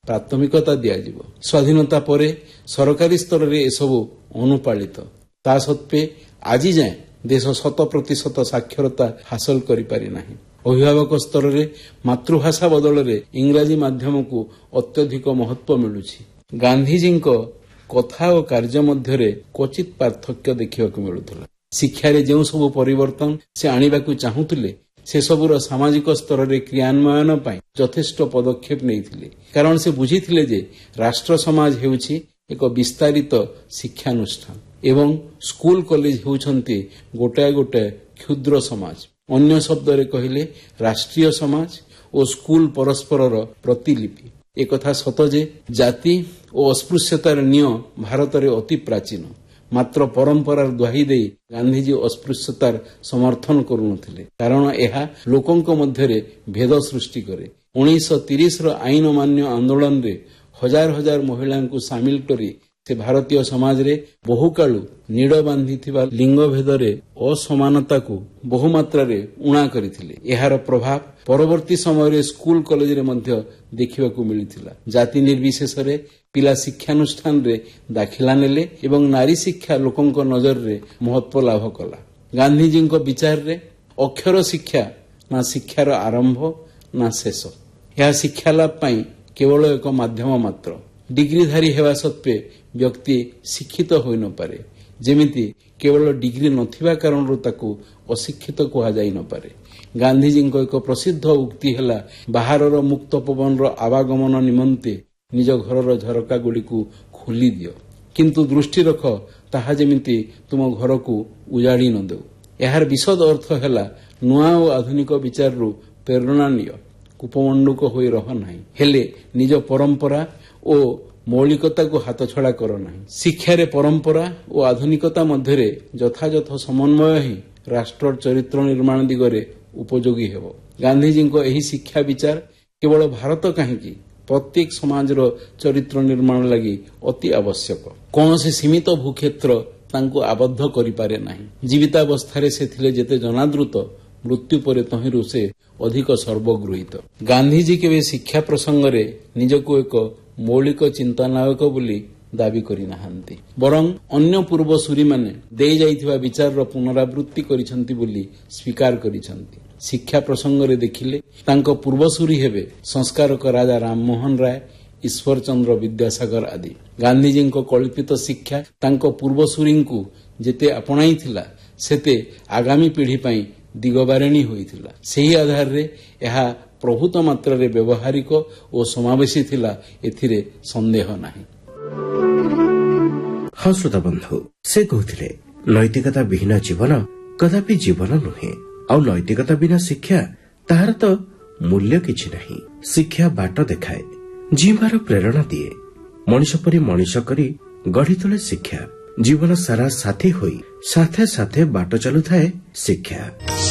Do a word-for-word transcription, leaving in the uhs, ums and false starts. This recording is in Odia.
ପ୍ରାଥମିକତା ଦିଆଯିବ। ସ୍ୱାଧୀନତା ପରେ ସରକାରୀ ସ୍ତରରେ ଏସବୁ ଅନୁପାଳିତ। ତା ସତ୍ତ୍ୱେ ଆଜି ଯାଏଁ ଦେଶ ଶତ ପ୍ରତିଶତ ସାକ୍ଷରତା ହାସଲ କରିପାରି ନାହିଁ। ଅଭିଭାବକ ସ୍ତରରେ ମାତୃଭାଷା ବଦଳରେ ଇଂରାଜୀ ମାଧ୍ୟମକୁ ଅତ୍ୟଧିକ ମହତ୍ୱ ମିଳୁଛି। ଗାନ୍ଧିଜୀଙ୍କ କଥା ଓ କାର୍ଯ୍ୟ ମଧ୍ୟରେ କ୍ୱଚିତ୍ ପାର୍ଥକ୍ୟ ଦେଖିବାକୁ ମିଳୁଥିଲା। ଶିକ୍ଷାରେ ଯେଉଁ ସବୁ ପରିବର୍ତ୍ତନ ସେ ଆଣିବାକୁ ଚାହୁଁଥିଲେ ସେସବୁର ସାମାଜିକ ସ୍ତରରେ କ୍ରିୟାନ୍ୱୟନ ପାଇଁ ଯଥେଷ୍ଟ ପଦକ୍ଷେପ ନେଇଥିଲେ। କାରଣ ସେ ବୁଝିଥିଲେ ଯେ ରାଷ୍ଟ୍ର ସମାଜ ହେଉଛି ଏକ ବିସ୍ତାରିତ ଶିକ୍ଷାନୁଷ୍ଠାନ ଏବଂ ସ୍କୁଲ କଲେଜ ହେଉଛନ୍ତି ଗୋଟାଏ ଗୋଟାଏ କ୍ଷୁଦ୍ର ସମାଜ। ଅନ୍ୟ ଶବ୍ଦରେ କହିଲେ ରାଷ୍ଟ୍ରୀୟ ସମାଜ ଓ ସ୍କୁଲ ପରସ୍ପରର ପ୍ରତିଲିପି। ଏକଥା ସତ ଯେ ଜାତି ଓ ଅସ୍ପୃଶ୍ୟତାର ନିୟମ ଭାରତରେ ଅତି ପ୍ରାଚୀନ। ମାତ୍ର ପରମ୍ପରାର ଦ୍ୱାହି ଦେଇ ଗାନ୍ଧିଜୀ ଅସ୍ପୃଶ୍ୟତାର ସମର୍ଥନ କରୁନଥିଲେ, କାରଣ ଏହା ଲୋକଙ୍କ ମଧ୍ୟରେ ଭେଦ ସୃଷ୍ଟି କରେ। ଉଣେଇଶହ ତିରିଶର ଆଇନ ଅମାନ୍ୟ ଆନ୍ଦୋଳନରେ ହଜାର ହଜାର ମହିଳାଙ୍କୁ ସାମିଲ କରି ସେ ଭାରତୀୟ ସମାଜରେ ବହୁକାଳୁ ନିଡ଼ ବାନ୍ଧିଥିବା ଲିଙ୍ଗଭେଦରେ ଅସମାନତାକୁ ବହୁମାତ୍ରାରେ ଉଣା କରିଥିଲେ। ଏହାର ପ୍ରଭାବ ପରବର୍ତ୍ତୀ ସମୟରେ ସ୍କୁଲ କଲେଜରେ ମଧ୍ୟ ଦେଖିବାକୁ ମିଳିଥିଲା। ଜାତି ନିର୍ବିଶେଷରେ ପିଲା ଶିକ୍ଷାନୁଷ୍ଠାନରେ ଦାଖିଲା ନେଲେ ଏବଂ ନାରୀ ଶିକ୍ଷା ଲୋକଙ୍କ ନଜରରେ ମହତ୍ୱ ଲାଭ କଲା। ଗାନ୍ଧିଜୀଙ୍କ ବିଚାରରେ ଅକ୍ଷର ଶିକ୍ଷା ନା ଶିକ୍ଷାର ଆରମ୍ଭ ନା ଶେଷ। ଏହା ଶିକ୍ଷାଲାଭ ପାଇଁ କେବଳ ଏକ ମାଧ୍ୟମ ମାତ୍ର। ଡିଗ୍ରୀଧାରୀ ହେବା ସତ୍ତ୍ୱେ ବ୍ୟକ୍ତି ଶିକ୍ଷିତ ହୋଇନପାରେ, ଯେମିତି କେବଳ ଡିଗ୍ରୀ ନଥିବା କାରଣରୁ ତାକୁ ଅଶିକ୍ଷିତ କୁହାଯାଇ ନପାରେ। ଗାନ୍ଧିଜୀଙ୍କ ଏକ ପ୍ରସିଦ୍ଧ ଉକ୍ତି ହେଲା, ବାହାରର ମୁକ୍ତ ପବନର ଆବାଗମନ ନିମନ୍ତେ ନିଜ ଘରର ଝରକାଗୁଡ଼ିକୁ ଖୋଲି ଦିଅ, କିନ୍ତୁ ଦୃଷ୍ଟି ରଖ ତାହା ଯେମିତି ତୁମ ଘରକୁ ଉଜାଡ଼ି ନ ଦେଉ। ଏହାର ବିଶଦ ଅର୍ଥ ହେଲା, ନୂଆ ଓ ଆଧୁନିକ ବିଚାରରୁ ପ୍ରେରଣା ନିଅ, କୂପମଣ୍ଡୁକ ହୋଇ ରହ ନାହିଁ, ହେଲେ ନିଜ ପରମ୍ପରା ଓ ମୌଳିକତାକୁ ହାତଛଡ଼ା କର ନାହିଁ। ଶିକ୍ଷାରେ ପରମ୍ପରା ଓ ଆଧୁନିକତା ମଧ୍ୟରେ ଯଥାଯଥ ସମନ୍ୱୟ ହିଁ ରାଷ୍ଟ୍ରର ଚରିତ୍ର ନିର୍ମାଣ ଦିଗରେ ଉପଯୋଗୀ ହେବ। ଗାନ୍ଧିଜୀଙ୍କ ଏହି ଶିକ୍ଷା ବିଚାର କେବଳ ଭାରତ କାହିଁକି ପ୍ରତ୍ୟେକ ସମାଜର ଚରିତ୍ର ନିର୍ମାଣ ଲାଗି ଅତି ଆବଶ୍ୟକ। କୌଣସି ସୀମିତ ଭୂକ୍ଷେତ୍ର ତାଙ୍କୁ ଆବଦ୍ଧ କରିପାରେ ନାହିଁ। ଜୀବିତାବସ୍ଥାରେ ସେ ଥିଲେ ଯେତେ ଜନାଦୃତ, ମୃତ୍ୟୁ ପରେ ତହିଁରୁ ସେ ଅଧିକ ସର୍ବଗୃହୀତ। ଗାନ୍ଧିଜୀ କେବେ ଶିକ୍ଷା ପ୍ରସଙ୍ଗରେ ନିଜକୁ ଏକ ମୌଳିକ ଚିନ୍ତାନାୟକ ବୋଲି ଦାବି କରିନାହାନ୍ତି, ବରଂ ଅନ୍ୟ ପୂର୍ବସୂରୀମାନେ ଦେଇଯାଇଥିବା ବିଚାରର ପୁନରାବୃତ୍ତି କରିଛନ୍ତି ବୋଲି ସ୍ୱୀକାର କରିଛନ୍ତି। ଶିକ୍ଷା ପ୍ରସଙ୍ଗରେ ଦେଖିଲେ ତାଙ୍କ ପୂର୍ବସୂରୀ ହେବେ ସଂସ୍କାରକ ରାଜା ରାମମୋହନ ରାୟ, ଈଶ୍ୱର ଚନ୍ଦ୍ର ବିଦ୍ୟାସାଗର ଆଦି। ଗାନ୍ଧିଜୀଙ୍କ କଳ୍ପିତ ଶିକ୍ଷା ତାଙ୍କ ପୂର୍ବସୂରୀଙ୍କୁ ଯେତେ ଆପଣାଇଥିଲା, ସେତେ ଆଗାମୀ ପିଢ଼ି ପାଇଁ ଦିଗବାରିଣୀ ହୋଇଥିଲା। ସେହି ଆଧାରରେ ଏହା ପ୍ରଭୂତ ମାତ୍ରାରେ ବ୍ୟବହାରିକ ଓ ସମାବେଶୀ ଥିଲା, ଏଥିରେ ସନ୍ଦେହ ନାହିଁ। ହଁ ଶ୍ରୋତା ବନ୍ଧୁ, ସେ କହୁଥିଲେ ନୈତିକତା ବିହୀନ ଜୀବନ କଦାପି ଜୀବନ ନୁହେଁ, ଆଉ ନୈତିକତା ବିନା ଶିକ୍ଷା ତାହାର ତ ମୂଲ୍ୟ କିଛି ନାହିଁ। ଶିକ୍ଷା ବାଟ ଦେଖାଏ, ଜୀବାର ପ୍ରେରଣା ଦିଏ, ମଣିଷ ପରି ମଣିଷ କରି ଗଢି ତୋଳେ ଶିକ୍ଷା। ଜୀବନ ସାରା ସାଥୀ ହୋଇ ସାଥେ ସାଥେ ବାଟ ଚାଲୁଥାଏ ଶିକ୍ଷା।